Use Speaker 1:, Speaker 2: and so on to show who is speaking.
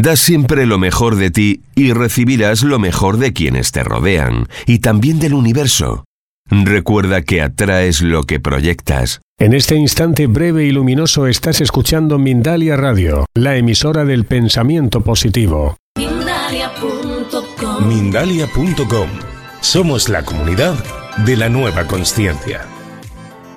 Speaker 1: Da siempre lo mejor de ti y recibirás lo mejor de quienes te rodean y también del universo. Recuerda que atraes lo que proyectas.
Speaker 2: En este instante breve y luminoso estás escuchando Mindalia Radio, la emisora del pensamiento positivo.
Speaker 3: Mindalia.com. Somos la comunidad de la nueva consciencia.